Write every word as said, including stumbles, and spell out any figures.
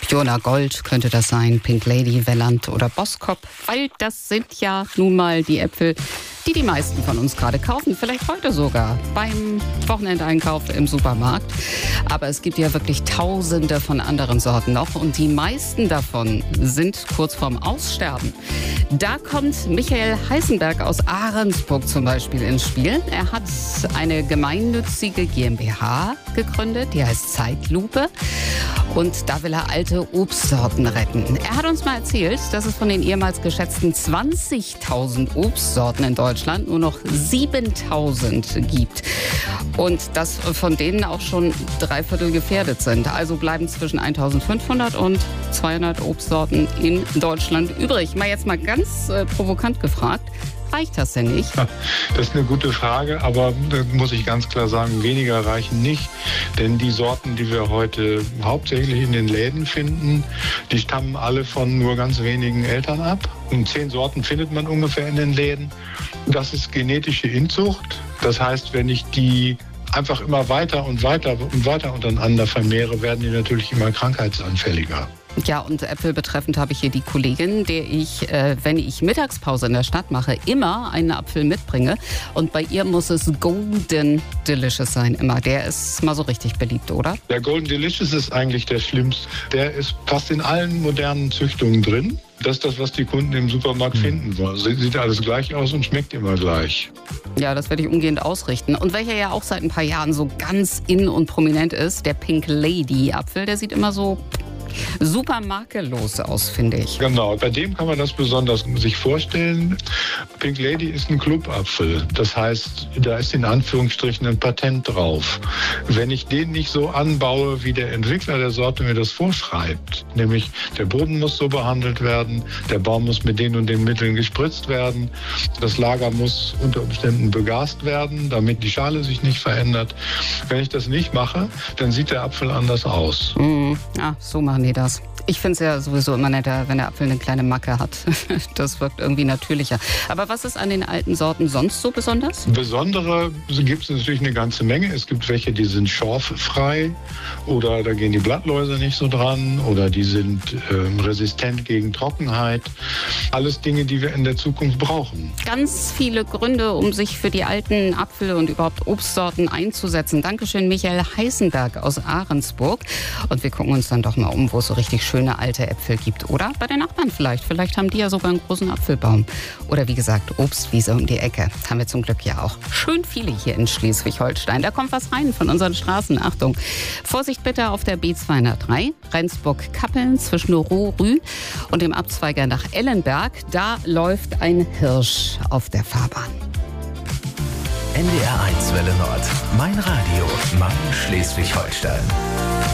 Jona Gold könnte das sein, Pink Lady, Welland oder Boskop, weil das sind ja nun mal die Äpfel, die die meisten von uns gerade kaufen. Vielleicht heute sogar beim Wochenendeinkauf im Supermarkt. Aber es gibt ja wirklich tausende von anderen Sorten noch und die meisten davon sind kurz vorm Aussterben. Da kommt Michael Heisenberg aus Ahrensburg zum Beispiel ins Spiel. Er hat eine gemeinnützige GmbH gegründet, die heißt Zeitlupe. Und da will er alte Obstsorten retten. Er hat uns mal erzählt, dass es von den ehemals geschätzten zwanzigtausend Obstsorten in Deutschland nur noch siebentausend gibt. Und dass von denen auch schon drei Viertel gefährdet sind. Also bleiben zwischen eintausendfünfhundert und zweihundert Obstsorten in Deutschland übrig. Mal jetzt mal ganz äh, provokant gefragt. Reicht das denn nicht? Das ist eine gute Frage, aber da muss ich ganz klar sagen, weniger reichen nicht. Denn die Sorten, die wir heute hauptsächlich in den Läden finden, die stammen alle von nur ganz wenigen Eltern ab. Und zehn Sorten findet man ungefähr in den Läden. Das ist genetische Inzucht. Das heißt, wenn ich die einfach immer weiter und weiter und weiter untereinander vermehre, werden die natürlich immer krankheitsanfälliger. Ja, und Äpfel betreffend habe ich hier die Kollegin, der ich, äh, wenn ich Mittagspause in der Stadt mache, immer einen Apfel mitbringe. Und bei ihr muss es Golden Delicious sein, immer. Der ist mal so richtig beliebt, oder? Der Golden Delicious ist eigentlich der schlimmste. Der ist fast in allen modernen Züchtungen drin. Das ist das, was die Kunden im Supermarkt mhm. finden wollen. Sieht alles gleich aus und schmeckt immer gleich. Ja, das werde ich umgehend ausrichten. Und welcher ja auch seit ein paar Jahren so ganz in und prominent ist, der Pink Lady Apfel, der sieht immer so super makellos aus, finde ich. Genau, bei dem kann man das besonders sich vorstellen. Pink Lady ist ein Clubapfel. Das heißt, da ist in Anführungsstrichen ein Patent drauf. Wenn ich den nicht so anbaue, wie der Entwickler der Sorte mir das vorschreibt, nämlich der Boden muss so behandelt werden, der Baum muss mit den und den Mitteln gespritzt werden, das Lager muss unter Umständen begast werden, damit die Schale sich nicht verändert. Wenn ich das nicht mache, dann sieht der Apfel anders aus. Mm, ja, so machen die das. Ich finde es ja sowieso immer netter, wenn der Apfel eine kleine Macke hat. Das wirkt irgendwie natürlicher. Aber was ist an den alten Sorten sonst so besonders? Besondere gibt es natürlich eine ganze Menge. Es gibt welche, die sind schorffrei oder da gehen die Blattläuse nicht so dran oder die sind äh, resistent gegen Trockenheit. Alles Dinge, die wir in der Zukunft brauchen. Ganz viele Gründe, um sich für die alten Apfel- und überhaupt Obstsorten einzusetzen. Dankeschön, Michael Heisenberg aus Ahrensburg. Und wir gucken uns dann doch mal um, wo es so richtig schöne alte Äpfel gibt. Oder bei den Nachbarn vielleicht. Vielleicht haben die ja sogar einen großen Apfelbaum. Oder wie gesagt, Obstwiese um die Ecke. Haben wir zum Glück ja auch. Schön viele hier in Schleswig-Holstein. Da kommt was rein von unseren Straßen. Achtung. Vorsicht bitte auf der B zweihundertdrei. Rendsburg-Kappeln zwischen Rohrü und dem Abzweiger nach Ellenberg. Da läuft ein Hirsch auf der Fahrbahn. N D R eins Welle Nord. Mein Radio. Mein Schleswig-Holstein.